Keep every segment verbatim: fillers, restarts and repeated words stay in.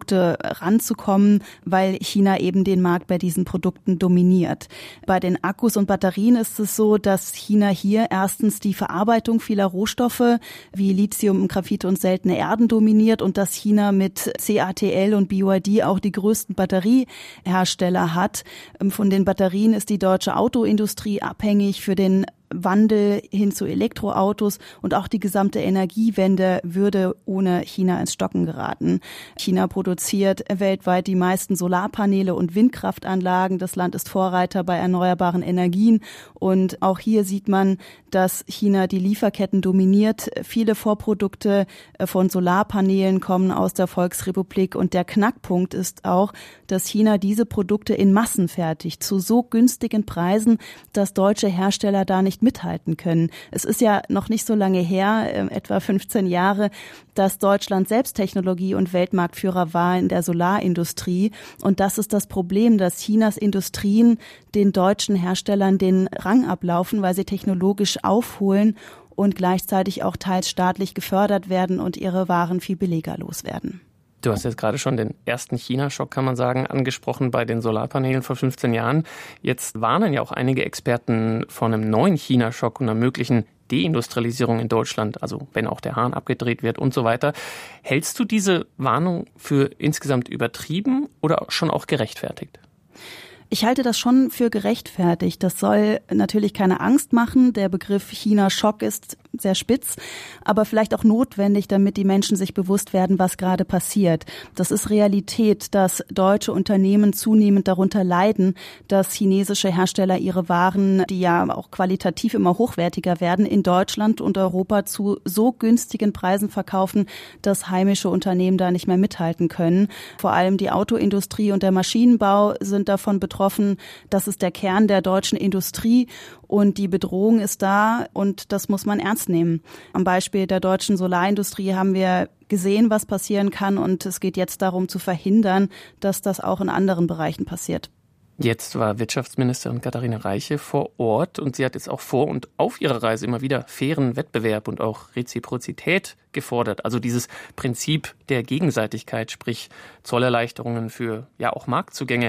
Produkte ranzukommen, weil China eben den Markt bei diesen Produkten dominiert. Bei den Akkus und Batterien ist es so, dass China hier erstens die Verarbeitung vieler Rohstoffe wie Lithium, Graphit und seltene Erden dominiert und dass China mit C A T L und B Y D auch die größten Batteriehersteller hat. Von den Batterien ist die deutsche Autoindustrie abhängig. Für den Wandel hin zu Elektroautos und auch die gesamte Energiewende würde ohne China ins Stocken geraten. China produziert weltweit die meisten Solarpaneele und Windkraftanlagen. Das Land ist Vorreiter bei erneuerbaren Energien und auch hier sieht man, dass China die Lieferketten dominiert. Viele Vorprodukte von Solarpaneelen kommen aus der Volksrepublik und der Knackpunkt ist auch, dass China diese Produkte in Massen fertigt, zu so günstigen Preisen, dass deutsche Hersteller da nicht mithalten können. Es ist ja noch nicht so lange her, äh, etwa fünfzehn Jahre, dass Deutschland selbst Technologie- und Weltmarktführer war in der Solarindustrie. Und das ist das Problem, dass Chinas Industrien den deutschen Herstellern den Rang ablaufen, weil sie technologisch aufholen und gleichzeitig auch teils staatlich gefördert werden und ihre Waren viel billiger loswerden. Du hast jetzt gerade schon den ersten China-Schock, kann man sagen, angesprochen bei den Solarpanelen vor fünfzehn Jahren. Jetzt warnen ja auch einige Experten von einem neuen China-Schock und einer möglichen Deindustrialisierung in Deutschland, also wenn auch der Hahn abgedreht wird und so weiter. Hältst du diese Warnung für insgesamt übertrieben oder schon auch gerechtfertigt? Ich halte das schon für gerechtfertigt. Das soll natürlich keine Angst machen. Der Begriff China-Schock ist sehr spitz, aber vielleicht auch notwendig, damit die Menschen sich bewusst werden, was gerade passiert. Das ist Realität, dass deutsche Unternehmen zunehmend darunter leiden, dass chinesische Hersteller ihre Waren, die ja auch qualitativ immer hochwertiger werden, in Deutschland und Europa zu so günstigen Preisen verkaufen, dass heimische Unternehmen da nicht mehr mithalten können. Vor allem die Autoindustrie und der Maschinenbau sind davon betroffen. Das ist der Kern der deutschen Industrie und die Bedrohung ist da und das muss man ernst nehmen. Am Beispiel der deutschen Solarindustrie haben wir gesehen, was passieren kann und es geht jetzt darum zu verhindern, dass das auch in anderen Bereichen passiert. Jetzt war Wirtschaftsministerin Katharina Reiche vor Ort und sie hat jetzt auch vor und auf ihrer Reise immer wieder fairen Wettbewerb und auch Reziprozität gefordert. Also dieses Prinzip der Gegenseitigkeit, sprich Zollerleichterungen für ja auch Marktzugänge.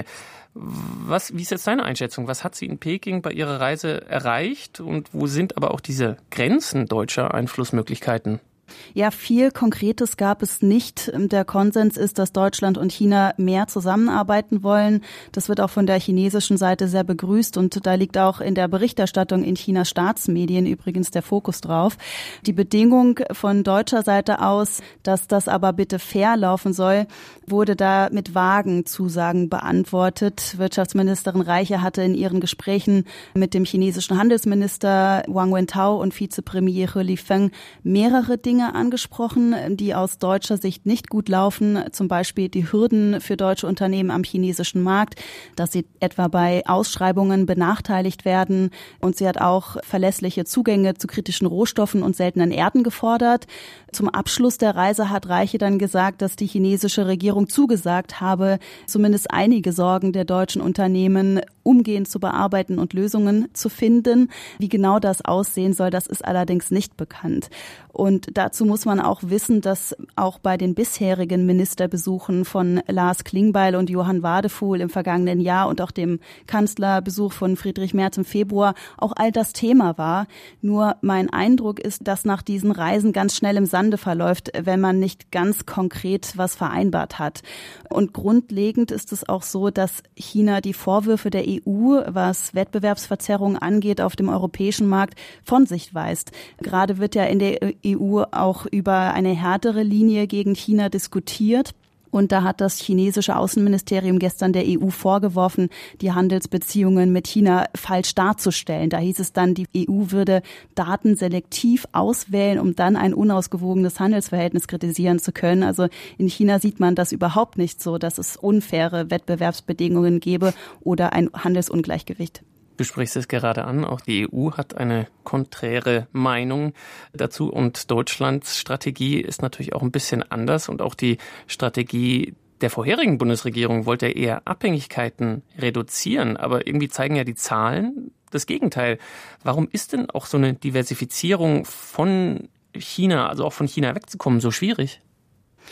Was, wie ist jetzt deine Einschätzung? Was hat sie in Peking bei ihrer Reise erreicht und wo sind aber auch diese Grenzen deutscher Einflussmöglichkeiten? Ja, viel Konkretes gab es nicht. Der Konsens ist, dass Deutschland und China mehr zusammenarbeiten wollen. Das wird auch von der chinesischen Seite sehr begrüßt und da liegt auch in der Berichterstattung in Chinas Staatsmedien übrigens der Fokus drauf. Die Bedingung von deutscher Seite aus, dass das aber bitte fair laufen soll, wurde da mit vagen Zusagen beantwortet. Wirtschaftsministerin Reiche hatte in ihren Gesprächen mit dem chinesischen Handelsminister Wang Wentao und Vizepremier He Lifeng mehrere Dinge angesprochen, die aus deutscher Sicht nicht gut laufen, zum Beispiel die Hürden für deutsche Unternehmen am chinesischen Markt, dass sie etwa bei Ausschreibungen benachteiligt werden und sie hat auch verlässliche Zugänge zu kritischen Rohstoffen und seltenen Erden gefordert. Zum Abschluss der Reise hat Reiche dann gesagt, dass die chinesische Regierung zugesagt habe, zumindest einige Sorgen der deutschen Unternehmen umgehend zu bearbeiten und Lösungen zu finden. Wie genau das aussehen soll, das ist allerdings nicht bekannt. Und dazu muss man auch wissen, dass auch bei den bisherigen Ministerbesuchen von Lars Klingbeil und Johann Wadefuhl im vergangenen Jahr und auch dem Kanzlerbesuch von Friedrich Merz im Februar auch all das Thema war. Nur mein Eindruck ist, dass nach diesen Reisen ganz schnell im Sande verläuft, wenn man nicht ganz konkret was vereinbart hat. Und grundlegend ist es auch so, dass China die Vorwürfe der E U, was Wettbewerbsverzerrung angeht, auf dem europäischen Markt von sich weist. Gerade wird ja in der E U auch über eine härtere Linie gegen China diskutiert. Und da hat das chinesische Außenministerium gestern der E U vorgeworfen, die Handelsbeziehungen mit China falsch darzustellen. Da hieß es dann, die E U würde Daten selektiv auswählen, um dann ein unausgewogenes Handelsverhältnis kritisieren zu können. Also in China sieht man das überhaupt nicht so, dass es unfaire Wettbewerbsbedingungen gäbe oder ein Handelsungleichgewicht. Du sprichst es gerade an, auch die E U hat eine konträre Meinung dazu und Deutschlands Strategie ist natürlich auch ein bisschen anders und auch die Strategie der vorherigen Bundesregierung wollte eher Abhängigkeiten reduzieren, aber irgendwie zeigen ja die Zahlen das Gegenteil. Warum ist denn auch so eine Diversifizierung von China, also auch von China wegzukommen, so schwierig?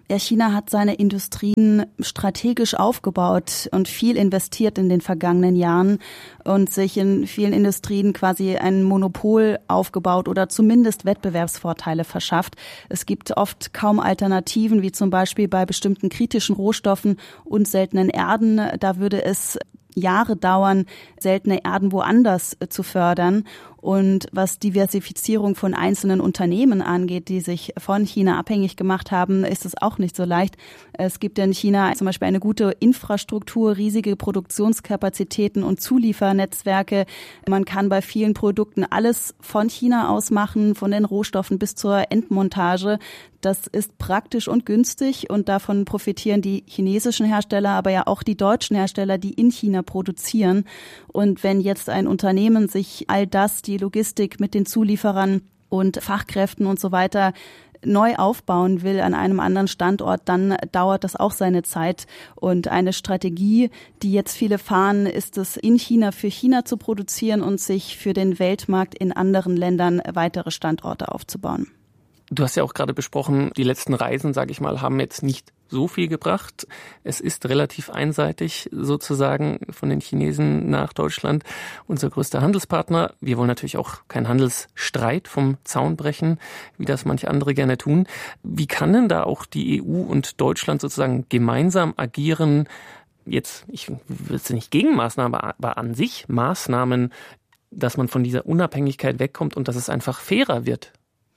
Ja, China hat seine Industrien strategisch aufgebaut und viel investiert in den vergangenen Jahren und sich in vielen Industrien quasi ein Monopol aufgebaut oder zumindest Wettbewerbsvorteile verschafft. Es gibt oft kaum Alternativen, wie zum Beispiel bei bestimmten kritischen Rohstoffen und seltenen Erden. Da würde es Jahre dauern, seltene Erden woanders zu fördern. Und was Diversifizierung von einzelnen Unternehmen angeht, die sich von China abhängig gemacht haben, ist es auch nicht so leicht. Es gibt in China zum Beispiel eine gute Infrastruktur, riesige Produktionskapazitäten und Zuliefernetzwerke. Man kann bei vielen Produkten alles von China aus machen, von den Rohstoffen bis zur Endmontage. Das ist praktisch und günstig und davon profitieren die chinesischen Hersteller, aber ja auch die deutschen Hersteller, die in China produzieren. Und wenn jetzt ein Unternehmen sich all das, die Logistik mit den Zulieferern und Fachkräften und so weiter neu aufbauen will an einem anderen Standort, dann dauert das auch seine Zeit. Und eine Strategie, die jetzt viele fahren, ist es, in China für China zu produzieren und sich für den Weltmarkt in anderen Ländern weitere Standorte aufzubauen. Du hast ja auch gerade besprochen, die letzten Reisen, sage ich mal, haben jetzt nicht so viel gebracht. Es ist relativ einseitig sozusagen von den Chinesen nach Deutschland, unser größter Handelspartner. Wir wollen natürlich auch keinen Handelsstreit vom Zaun brechen, wie das manche andere gerne tun. Wie kann denn da auch die E U und Deutschland sozusagen gemeinsam agieren? Jetzt, ich will es nicht Gegenmaßnahmen, aber an sich Maßnahmen, dass man von dieser Unabhängigkeit wegkommt und dass es einfach fairer wird.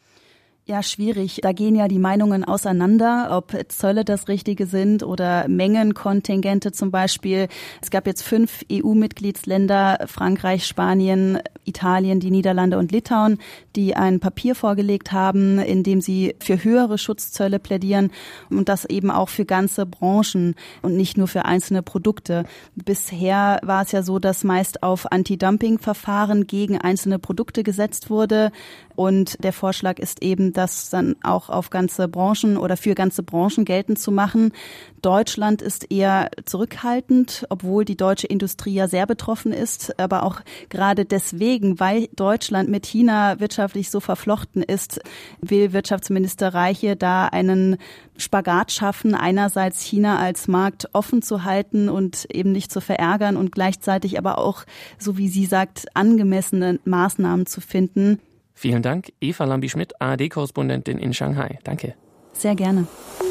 Ja, schwierig. Da gehen ja die Meinungen auseinander, ob Zölle das Richtige sind oder Mengenkontingente zum Beispiel. Es gab jetzt fünf E U-Mitgliedsländer, Frankreich, Spanien, Italien, die Niederlande und Litauen, die ein Papier vorgelegt haben, in dem sie für höhere Schutzzölle plädieren und das eben auch für ganze Branchen und nicht nur für einzelne Produkte. Bisher war es ja so, dass meist auf Anti-Dumping-Verfahren gegen einzelne Produkte gesetzt wurde und der Vorschlag ist eben, das dann auch auf ganze Branchen oder für ganze Branchen geltend zu machen. Deutschland ist eher zurückhaltend, obwohl die deutsche Industrie ja sehr betroffen ist. Aber auch gerade deswegen, weil Deutschland mit China wirtschaftlich so verflochten ist, will Wirtschaftsminister Reiche da einen Spagat schaffen, einerseits China als Markt offen zu halten und eben nicht zu verärgern und gleichzeitig aber auch, so wie sie sagt, angemessene Maßnahmen zu finden. Vielen Dank, Eva Lambi-Schmidt, A R D-Korrespondentin in Shanghai. Danke. Sehr gerne.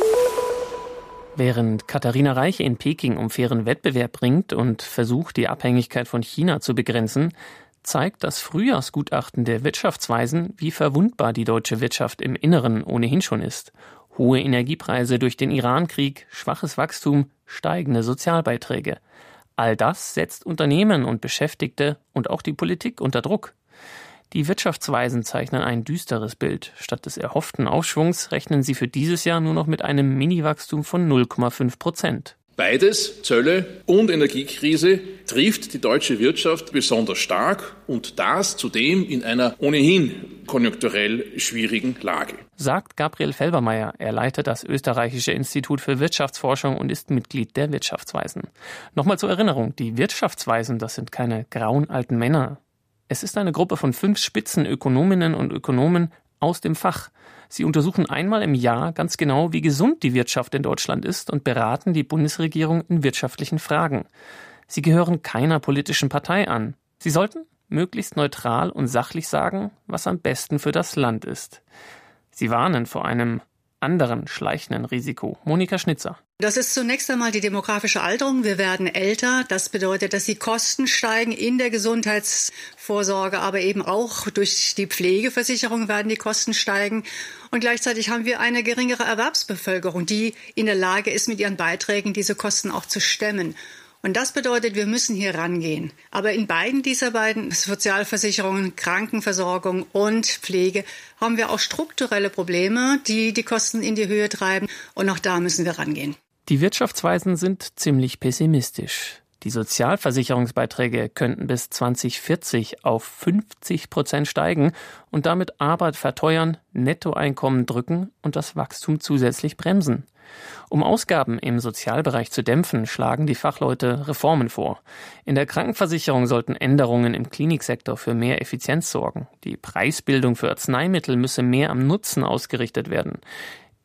Während Katharina Reiche in Peking um fairen Wettbewerb ringt und versucht, die Abhängigkeit von China zu begrenzen, zeigt das Frühjahrsgutachten der Wirtschaftsweisen, wie verwundbar die deutsche Wirtschaft im Inneren ohnehin schon ist. Hohe Energiepreise durch den Iran-Krieg, schwaches Wachstum, steigende Sozialbeiträge. All das setzt Unternehmen und Beschäftigte und auch die Politik unter Druck. Die Wirtschaftsweisen zeichnen ein düsteres Bild. Statt des erhofften Aufschwungs rechnen sie für dieses Jahr nur noch mit einem Mini-Wachstum von null Komma fünf Prozent. Beides, Zölle und Energiekrise, trifft die deutsche Wirtschaft besonders stark und das zudem in einer ohnehin konjunkturell schwierigen Lage. Sagt Gabriel Felbermeier. Er leitet das Österreichische Institut für Wirtschaftsforschung und ist Mitglied der Wirtschaftsweisen. Nochmal zur Erinnerung, die Wirtschaftsweisen, das sind keine grauen alten Männer. Es ist eine Gruppe von fünf Spitzenökonominnen und Ökonomen aus dem Fach. Sie untersuchen einmal im Jahr ganz genau, wie gesund die Wirtschaft in Deutschland ist und beraten die Bundesregierung in wirtschaftlichen Fragen. Sie gehören keiner politischen Partei an. Sie sollten möglichst neutral und sachlich sagen, was am besten für das Land ist. Sie warnen vor einem anderen schleichenden Risiko. Monika Schnitzer. Das ist zunächst einmal die demografische Alterung. Wir werden älter. Das bedeutet, dass die Kosten steigen in der Gesundheitsvorsorge, aber eben auch durch die Pflegeversicherung werden die Kosten steigen. Und gleichzeitig haben wir eine geringere Erwerbsbevölkerung, die in der Lage ist, mit ihren Beiträgen diese Kosten auch zu stemmen. Und das bedeutet, wir müssen hier rangehen. Aber in beiden dieser beiden Sozialversicherungen, Krankenversorgung und Pflege haben wir auch strukturelle Probleme, die die Kosten in die Höhe treiben. Und auch da müssen wir rangehen. Die Wirtschaftsweisen sind ziemlich pessimistisch. Die Sozialversicherungsbeiträge könnten bis zwanzig vierzig auf fünfzig Prozent steigen und damit Arbeit verteuern, Nettoeinkommen drücken und das Wachstum zusätzlich bremsen. Um Ausgaben im Sozialbereich zu dämpfen, schlagen die Fachleute Reformen vor. In der Krankenversicherung sollten Änderungen im Kliniksektor für mehr Effizienz sorgen. Die Preisbildung für Arzneimittel müsse mehr am Nutzen ausgerichtet werden.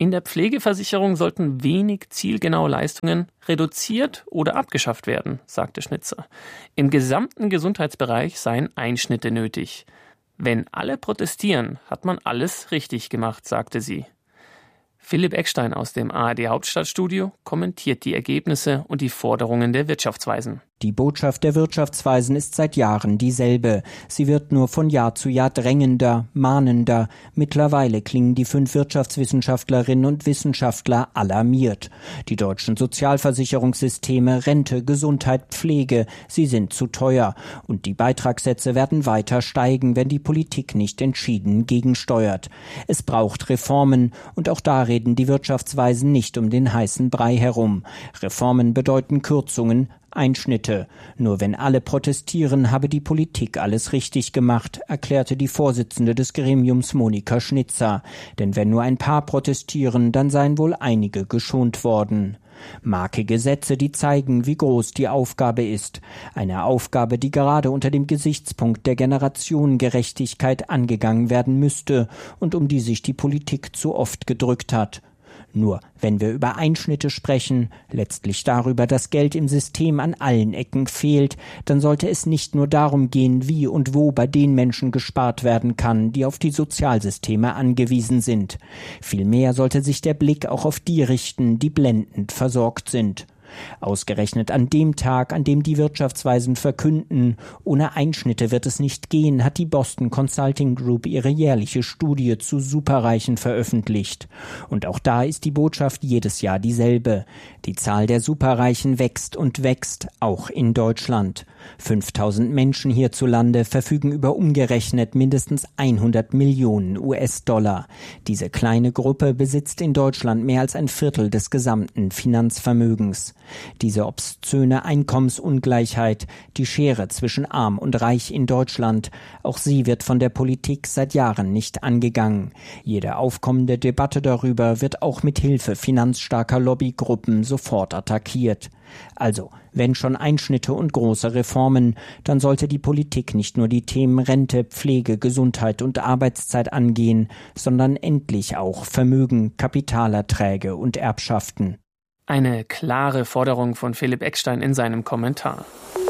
In der Pflegeversicherung sollten wenig zielgenaue Leistungen reduziert oder abgeschafft werden, sagte Schnitzer. Im gesamten Gesundheitsbereich seien Einschnitte nötig. Wenn alle protestieren, hat man alles richtig gemacht, sagte sie. Philipp Eckstein aus dem A R D Hauptstadtstudio kommentiert die Ergebnisse und die Forderungen der Wirtschaftsweisen. Die Botschaft der Wirtschaftsweisen ist seit Jahren dieselbe. Sie wird nur von Jahr zu Jahr drängender, mahnender. Mittlerweile klingen die fünf Wirtschaftswissenschaftlerinnen und Wissenschaftler alarmiert. Die deutschen Sozialversicherungssysteme, Rente, Gesundheit, Pflege, sie sind zu teuer. Und die Beitragssätze werden weiter steigen, wenn die Politik nicht entschieden gegensteuert. Es braucht Reformen und auch da reden die Wirtschaftsweisen nicht um den heißen Brei herum. Reformen bedeuten Kürzungen, Einschnitte. Nur wenn alle protestieren, habe die Politik alles richtig gemacht, erklärte die Vorsitzende des Gremiums Monika Schnitzer. Denn wenn nur ein paar protestieren, dann seien wohl einige geschont worden. Marke Gesetze, die zeigen, wie groß die Aufgabe ist. Eine Aufgabe, die gerade unter dem Gesichtspunkt der Generationengerechtigkeit angegangen werden müsste und um die sich die Politik zu oft gedrückt hat. Nur wenn wir über Einschnitte sprechen, letztlich darüber, dass Geld im System an allen Ecken fehlt, dann sollte es nicht nur darum gehen, wie und wo bei den Menschen gespart werden kann, die auf die Sozialsysteme angewiesen sind. Vielmehr sollte sich der Blick auch auf die richten, die blendend versorgt sind. Ausgerechnet an dem Tag, an dem die Wirtschaftsweisen verkünden, ohne Einschnitte wird es nicht gehen, hat die Boston Consulting Group ihre jährliche Studie zu Superreichen veröffentlicht. Und auch da ist die Botschaft jedes Jahr dieselbe. Die Zahl der Superreichen wächst und wächst, auch in Deutschland. fünftausend Menschen hierzulande verfügen über umgerechnet mindestens hundert Millionen U S-Dollar. Diese kleine Gruppe besitzt in Deutschland mehr als ein Viertel des gesamten Finanzvermögens. Diese obszöne Einkommensungleichheit, die Schere zwischen Arm und Reich in Deutschland, auch sie wird von der Politik seit Jahren nicht angegangen. Jede aufkommende Debatte darüber wird auch mit Hilfe finanzstarker Lobbygruppen sofort attackiert. Also, wenn schon Einschnitte und große Reformen, dann sollte die Politik nicht nur die Themen Rente, Pflege, Gesundheit und Arbeitszeit angehen, sondern endlich auch Vermögen, Kapitalerträge und Erbschaften. Eine klare Forderung von Philipp Eckstein in seinem Kommentar.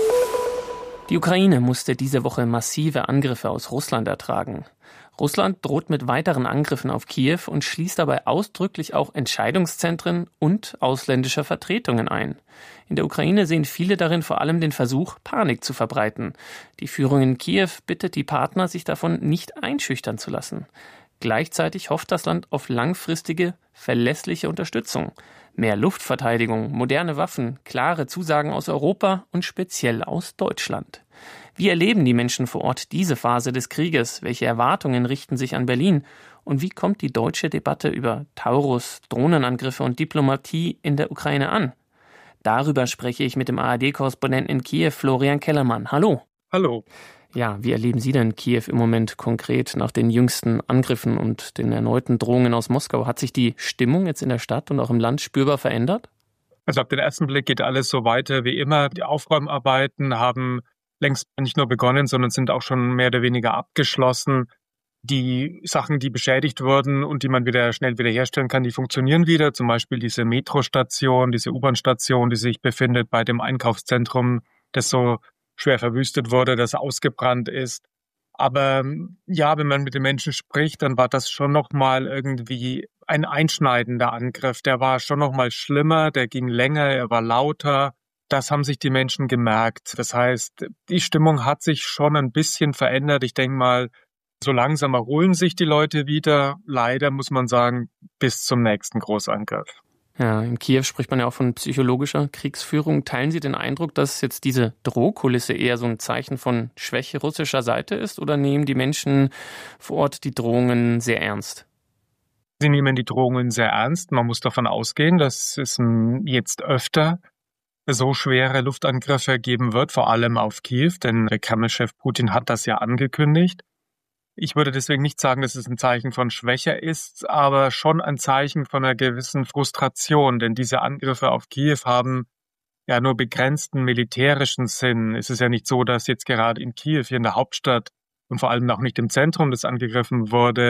Die Ukraine musste diese Woche massive Angriffe aus Russland ertragen. Russland droht mit weiteren Angriffen auf Kiew und schließt dabei ausdrücklich auch Entscheidungszentren und ausländische Vertretungen ein. In der Ukraine sehen viele darin vor allem den Versuch, Panik zu verbreiten. Die Führung in Kiew bittet die Partner, sich davon nicht einschüchtern zu lassen. Gleichzeitig hofft das Land auf langfristige, verlässliche Unterstützung. Mehr Luftverteidigung, moderne Waffen, klare Zusagen aus Europa und speziell aus Deutschland. Wie erleben die Menschen vor Ort diese Phase des Krieges? Welche Erwartungen richten sich an Berlin? Und wie kommt die deutsche Debatte über Taurus, Drohnenangriffe und Diplomatie in der Ukraine an? Darüber spreche ich mit dem A R D-Korrespondenten in Kiew, Florian Kellermann. Hallo. Hallo. Ja, wie erleben Sie denn Kiew im Moment konkret nach den jüngsten Angriffen und den erneuten Drohungen aus Moskau? Hat sich die Stimmung jetzt in der Stadt und auch im Land spürbar verändert? Also auf den ersten Blick geht alles so weiter wie immer. Die Aufräumarbeiten haben längst nicht nur begonnen, sondern sind auch schon mehr oder weniger abgeschlossen. Die Sachen, die beschädigt wurden und die man wieder schnell wiederherstellen kann, die funktionieren wieder. Zum Beispiel diese Metrostation, diese U-Bahn-Station, die sich befindet bei dem Einkaufszentrum, das so schwer verwüstet wurde, das ausgebrannt ist. Aber ja, wenn man mit den Menschen spricht, dann war das schon nochmal irgendwie ein einschneidender Angriff. Der war schon nochmal schlimmer, der ging länger, er war lauter. Das haben sich die Menschen gemerkt. Das heißt, die Stimmung hat sich schon ein bisschen verändert. Ich denke mal, so langsam erholen sich die Leute wieder. Leider muss man sagen, bis zum nächsten Großangriff. Ja, in Kiew spricht man ja auch von psychologischer Kriegsführung. Teilen Sie den Eindruck, dass jetzt diese Drohkulisse eher so ein Zeichen von Schwäche russischer Seite ist, oder nehmen die Menschen vor Ort die Drohungen sehr ernst? Sie nehmen die Drohungen sehr ernst. Man muss davon ausgehen, dass es jetzt öfter so schwere Luftangriffe geben wird, vor allem auf Kiew, denn der Kreml-Chef Putin hat das ja angekündigt. Ich würde deswegen nicht sagen, dass es ein Zeichen von Schwäche ist, aber schon ein Zeichen von einer gewissen Frustration, denn diese Angriffe auf Kiew haben ja nur begrenzten militärischen Sinn. Es ist ja nicht so, dass jetzt gerade in Kiew, hier in der Hauptstadt und vor allem auch nicht im Zentrum, das angegriffen wurde,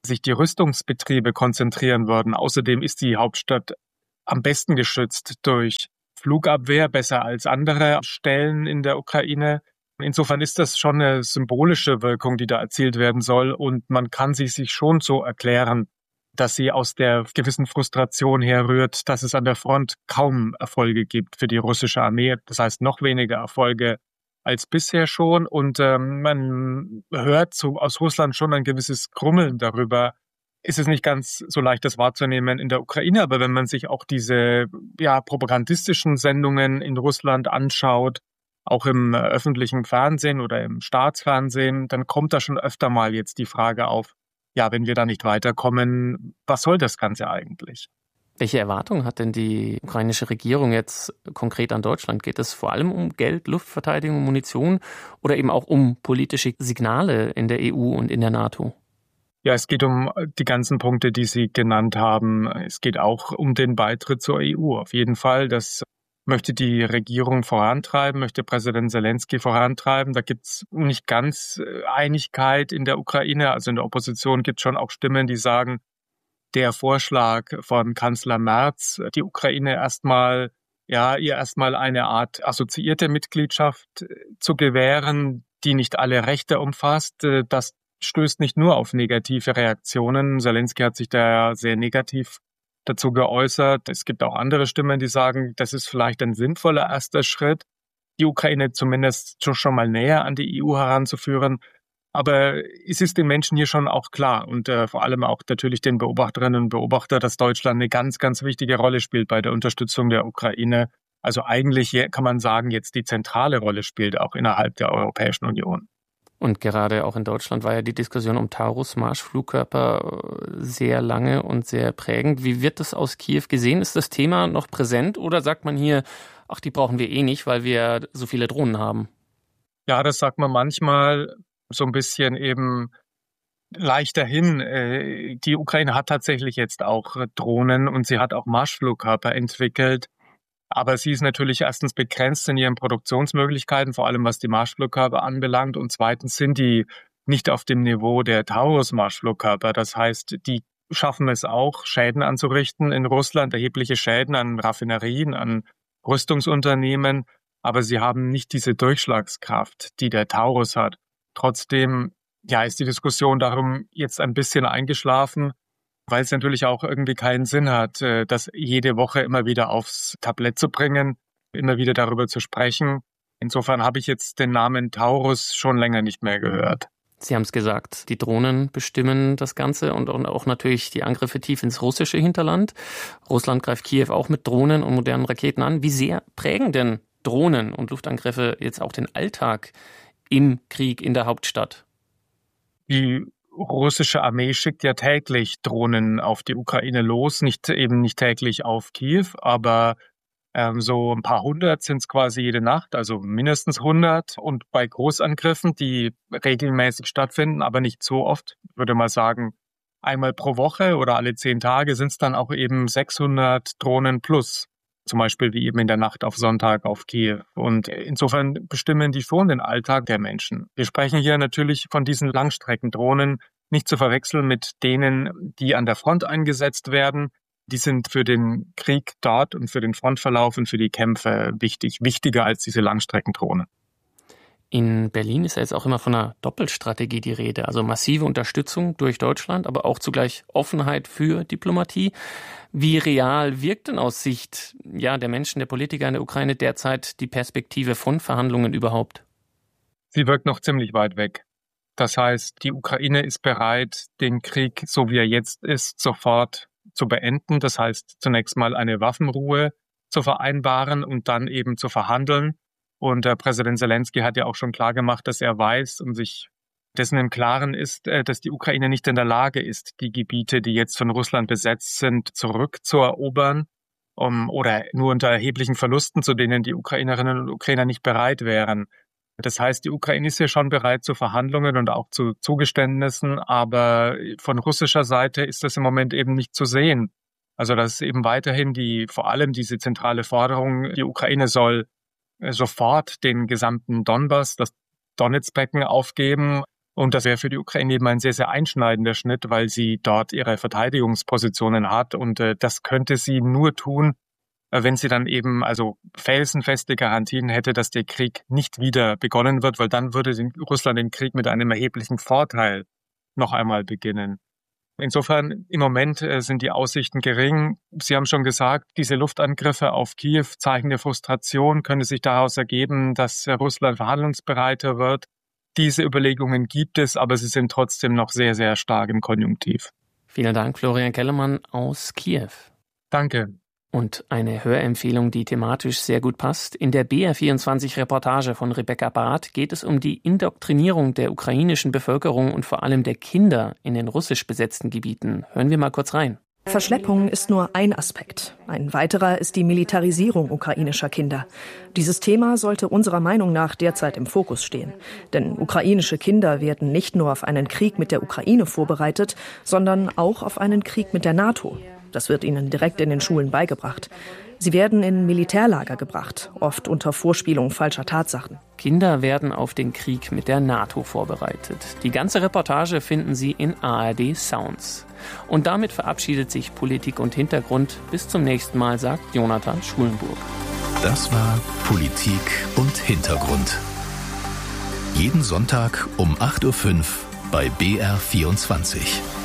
sich die Rüstungsbetriebe konzentrieren würden. Außerdem ist die Hauptstadt am besten geschützt durch Flugabwehr, besser als andere Stellen in der Ukraine. Insofern ist das schon eine symbolische Wirkung, die da erzielt werden soll. Und man kann sie sich schon so erklären, dass sie aus der gewissen Frustration herrührt, dass es an der Front kaum Erfolge gibt für die russische Armee. Das heißt, noch weniger Erfolge als bisher schon. Und ähm, man hört so aus Russland schon ein gewisses Grummeln darüber. Ist es nicht ganz so leicht, das wahrzunehmen in der Ukraine. Aber wenn man sich auch diese ja, propagandistischen Sendungen in Russland anschaut, auch im öffentlichen Fernsehen oder im Staatsfernsehen, dann kommt da schon öfter mal jetzt die Frage auf, ja, wenn wir da nicht weiterkommen, was soll das Ganze eigentlich? Welche Erwartungen hat denn die ukrainische Regierung jetzt konkret an Deutschland? Geht es vor allem um Geld, Luftverteidigung, Munition oder eben auch um politische Signale in der E U und in der NATO? Ja, es geht um die ganzen Punkte, die Sie genannt haben. Es geht auch um den Beitritt zur E U. Auf jeden Fall, das möchte die Regierung vorantreiben, möchte Präsident Selenskyj vorantreiben. Da gibt es nicht ganz Einigkeit in der Ukraine. Also in der Opposition gibt es schon auch Stimmen, die sagen, der Vorschlag von Kanzler Merz, die Ukraine erstmal, ja, ihr erstmal eine Art assoziierte Mitgliedschaft zu gewähren, die nicht alle Rechte umfasst, das stößt nicht nur auf negative Reaktionen. Selenskyj hat sich da sehr negativ dazu geäußert. Es gibt auch andere Stimmen, die sagen, das ist vielleicht ein sinnvoller erster Schritt, die Ukraine zumindest schon mal näher an die E U heranzuführen. Aber es ist den Menschen hier schon auch klar und äh, vor allem auch natürlich den Beobachterinnen und Beobachtern, dass Deutschland eine ganz, ganz wichtige Rolle spielt bei der Unterstützung der Ukraine. Also eigentlich kann man sagen, jetzt die zentrale Rolle spielt auch innerhalb der Europäischen Union. Und gerade auch in Deutschland war ja die Diskussion um Taurus-Marschflugkörper sehr lange und sehr prägend. Wie wird das aus Kiew gesehen? Ist das Thema noch präsent oder sagt man hier, ach, die brauchen wir eh nicht, weil wir so viele Drohnen haben? Ja, das sagt man manchmal so ein bisschen eben leichter hin. Die Ukraine hat tatsächlich jetzt auch Drohnen und sie hat auch Marschflugkörper entwickelt. Aber sie ist natürlich erstens begrenzt in ihren Produktionsmöglichkeiten, vor allem was die Marschflugkörper anbelangt. Und zweitens sind die nicht auf dem Niveau der Taurus-Marschflugkörper. Das heißt, die schaffen es auch, Schäden anzurichten in Russland, erhebliche Schäden an Raffinerien, an Rüstungsunternehmen. Aber sie haben nicht diese Durchschlagskraft, die der Taurus hat. Trotzdem, ja, ist die Diskussion darum jetzt ein bisschen eingeschlafen, weil es natürlich auch irgendwie keinen Sinn hat, das jede Woche immer wieder aufs Tablett zu bringen, immer wieder darüber zu sprechen. Insofern habe ich jetzt den Namen Taurus schon länger nicht mehr gehört. Sie haben es gesagt, die Drohnen bestimmen das Ganze und auch natürlich die Angriffe tief ins russische Hinterland. Russland greift Kiew auch mit Drohnen und modernen Raketen an. Wie sehr prägen denn Drohnen und Luftangriffe jetzt auch den Alltag im Krieg in der Hauptstadt? Die russische Armee schickt ja täglich Drohnen auf die Ukraine los, nicht eben nicht täglich auf Kiew, aber ähm, so ein paar hundert sind es quasi jede Nacht, also mindestens hundert. Und bei Großangriffen, die regelmäßig stattfinden, aber nicht so oft, würde man sagen, einmal pro Woche oder alle zehn Tage sind es dann auch eben sechshundert Drohnen plus. Zum Beispiel wie eben in der Nacht auf Sonntag auf Kiew. Und insofern bestimmen die schon den Alltag der Menschen. Wir sprechen hier natürlich von diesen Langstreckendrohnen, nicht zu verwechseln mit denen, die an der Front eingesetzt werden. Die sind für den Krieg dort und für den Frontverlauf und für die Kämpfe wichtig, wichtiger als diese Langstreckendrohnen. In Berlin ist ja jetzt auch immer von einer Doppelstrategie die Rede, also massive Unterstützung durch Deutschland, aber auch zugleich Offenheit für Diplomatie. Wie real wirkt denn aus Sicht ja, der Menschen, der Politiker in der Ukraine derzeit die Perspektive von Verhandlungen überhaupt? Sie wirkt noch ziemlich weit weg. Das heißt, die Ukraine ist bereit, den Krieg, so wie er jetzt ist, sofort zu beenden. Das heißt, zunächst mal eine Waffenruhe zu vereinbaren und dann eben zu verhandeln. Und der Präsident Selenskyj hat ja auch schon klar gemacht, dass er weiß und sich dessen im Klaren ist, dass die Ukraine nicht in der Lage ist, die Gebiete, die jetzt von Russland besetzt sind, zurückzuerobern um, oder nur unter erheblichen Verlusten, zu denen die Ukrainerinnen und Ukrainer nicht bereit wären. Das heißt, die Ukraine ist ja schon bereit zu Verhandlungen und auch zu Zugeständnissen, aber von russischer Seite ist das im Moment eben nicht zu sehen. Also das ist eben weiterhin die, vor allem diese zentrale Forderung, die Ukraine soll sofort den gesamten Donbass, das Donezbecken aufgeben. Und das wäre für die Ukraine eben ein sehr, sehr einschneidender Schritt, weil sie dort ihre Verteidigungspositionen hat. Und äh, das könnte sie nur tun, äh, wenn sie dann eben also felsenfeste Garantien hätte, dass der Krieg nicht wieder begonnen wird, weil dann würde den, Russland den Krieg mit einem erheblichen Vorteil noch einmal beginnen. Insofern im Moment äh, sind die Aussichten gering. Sie haben schon gesagt, diese Luftangriffe auf Kiew, Zeichen der Frustration, könnte sich daraus ergeben, dass äh, Russland verhandlungsbereiter wird. Diese Überlegungen gibt es, aber sie sind trotzdem noch sehr, sehr stark im Konjunktiv. Vielen Dank, Florian Kellermann aus Kiew. Danke. Und eine Hörempfehlung, die thematisch sehr gut passt. In der B R vierundzwanzig-Reportage von Rebecca Barth geht es um die Indoktrinierung der ukrainischen Bevölkerung und vor allem der Kinder in den russisch besetzten Gebieten. Hören wir mal kurz rein. Verschleppung ist nur ein Aspekt. Ein weiterer ist die Militarisierung ukrainischer Kinder. Dieses Thema sollte unserer Meinung nach derzeit im Fokus stehen. Denn ukrainische Kinder werden nicht nur auf einen Krieg mit der Ukraine vorbereitet, sondern auch auf einen Krieg mit der NATO. Das wird ihnen direkt in den Schulen beigebracht. Sie werden in Militärlager gebracht, oft unter Vorspielung falscher Tatsachen. Kinder werden auf den Krieg mit der NATO vorbereitet. Die ganze Reportage finden Sie in A R D Sounds. Und damit verabschiedet sich Politik und Hintergrund. Bis zum nächsten Mal, sagt Jonathan Schulenburg. Das war Politik und Hintergrund. Jeden Sonntag um acht Uhr fünf bei B R vierundzwanzig.